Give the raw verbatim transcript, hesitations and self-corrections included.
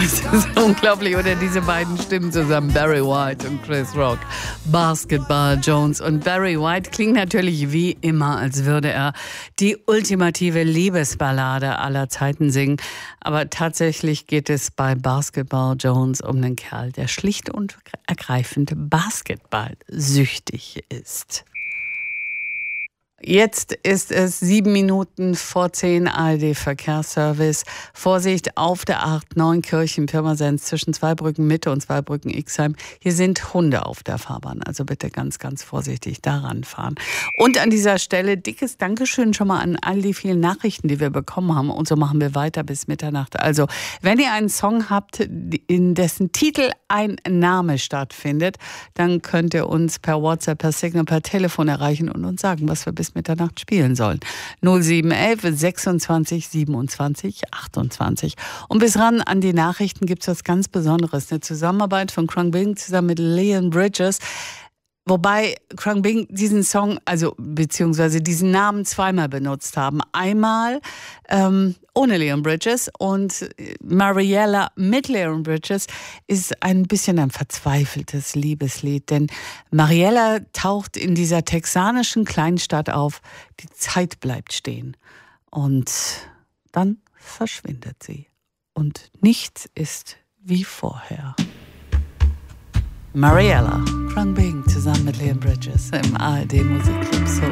Das ist unglaublich. Oder diese beiden Stimmen zusammen, Barry White und Chris Rock. Basketball Jones. Und Barry White klingt natürlich wie immer, als würde er die ultimative Liebesballade aller Zeiten singen. Aber tatsächlich geht es bei Basketball Jones um einen Kerl, der schlicht und ergreifend basketballsüchtig ist. Jetzt ist es sieben Minuten vor zehn, A R D-Verkehrsservice. Vorsicht auf der acht neun Kirchen-Pirmasens zwischen Zweibrücken Mitte und Zweibrücken Ixheim. Hier sind Hunde auf der Fahrbahn, also bitte ganz, ganz vorsichtig daran fahren. Und an dieser Stelle dickes Dankeschön schon mal an all die vielen Nachrichten, die wir bekommen haben. Und so machen wir weiter bis Mitternacht. Also, wenn ihr einen Song habt, in dessen Titel ein Name stattfindet, dann könnt ihr uns per WhatsApp, per Signal, per Telefon erreichen und uns sagen, was wir bis Mitternacht spielen sollen. null sieben eins eins sechsundzwanzig siebenundzwanzig achtundzwanzig. Und bis ran an die Nachrichten gibt es was ganz Besonderes. Eine Zusammenarbeit von Khruangbin zusammen mit Leon Bridges. Wobei Khruangbin diesen Song, also beziehungsweise diesen Namen zweimal benutzt haben. Einmal ähm, ohne Leon Bridges und Mariella mit Leon Bridges ist ein bisschen ein verzweifeltes Liebeslied. Denn Mariella taucht in dieser texanischen Kleinstadt auf. Die Zeit bleibt stehen. Und dann verschwindet sie. Und nichts ist wie vorher. Mariella, Khruangbin zusammen mit Leon Bridges im A R D Musikclub Soul.